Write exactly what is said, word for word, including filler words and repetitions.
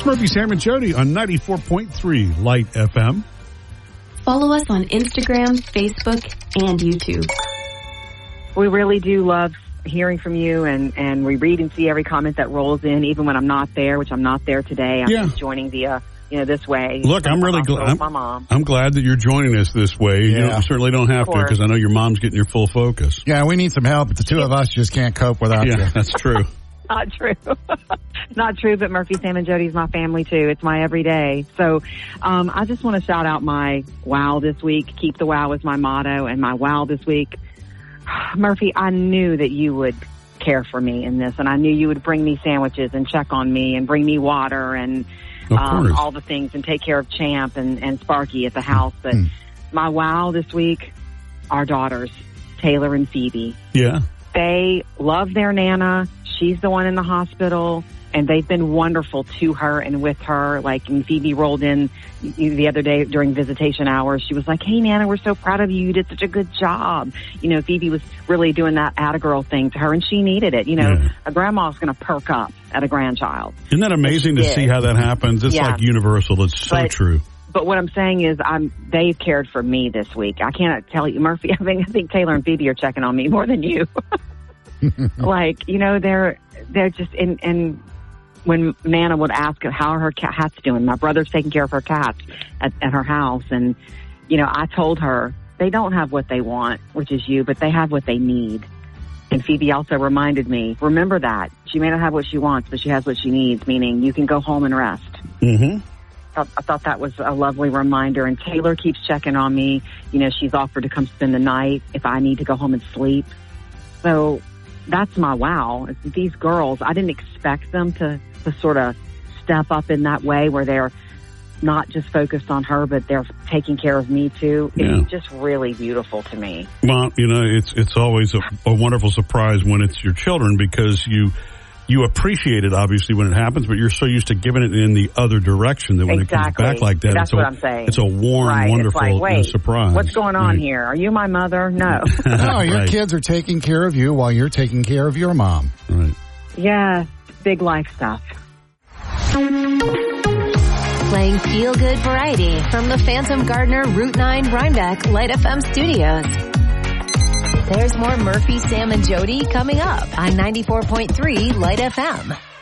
It's Murphy, Sam, and Jody on ninety-four point three Light F M. Follow us on Instagram, Facebook, and YouTube. We really do love hearing from you, and, and we read and see every comment that rolls in, even when I'm not there, which I'm not there today. I'm yeah. just joining via, you know, this way. Look, I'm really glad. I'm, my mom. I'm glad that you're joining us this way. Yeah. You don't, certainly don't have to, because I know your mom's getting your full focus. Yeah, we need some help, but the two of us just can't cope without yeah, you. That's true. Not true. Not true, but Murphy, Sam, and Jody's my family, too. It's my everyday. So um, I just want to shout out my wow this week. Keep the wow is my motto, and my wow this week. Murphy, I knew that you would care for me in this, and I knew you would bring me sandwiches and check on me and bring me water and um, all the things and take care of Champ and, and Sparky at the house. But mm. my wow this week, our daughters, Taylor and Phoebe. Yeah. They love their Nana. She's the one in the hospital, and they've been wonderful to her and with her. Like, when Phoebe rolled in the other day during visitation hours, she was like, hey, Nana, we're so proud of you. You did such a good job. You know, Phoebe was really doing that atta-girl thing to her, and she needed it. You know, yeah. a grandma's going to perk up at a grandchild. Isn't that amazing to did. see how that happens? It's yeah. like universal. It's so but, true. But what I'm saying is, I'm they've cared for me this week. I cannot tell you, Murphy, I think, I think Taylor and Phoebe are checking on me more than you. Like, you know, they're they're just in and when Nana would ask how are her cats doing, my brother's taking care of her cats at, at her house, and you know, I told her they don't have what they want, which is you, but they have what they need. And Phoebe also reminded me, remember that she may not have what she wants, but she has what she needs, meaning you can go home and rest. Mm-hmm. I, I thought that was a lovely reminder. And Taylor keeps checking on me. You know, she's offered to come spend the night if I need to go home and sleep. So that's my wow. It's these girls, I didn't expect them to, to sort of step up in that way where they're not just focused on her, but they're taking care of me too. Yeah. It's just really beautiful to me. Well, you know, it's it's always a, a wonderful surprise when it's your children, because you you appreciate it, obviously, when it happens, but you're so used to giving it in the other direction that when exactly. it comes back like that, that's it's what a, I'm saying. It's a warm, right. wonderful like, Wait, uh, surprise. What's going on right. here? Are you my mother? No. No, your right. kids are taking care of you while you're taking care of your mom. Right. Yeah, big life stuff. Playing feel-good variety from the Phantom Gardner Route nine Rhinebeck Light F M studios. There's more Murphy, Sam, and Jody coming up on ninety-four point three Light F M.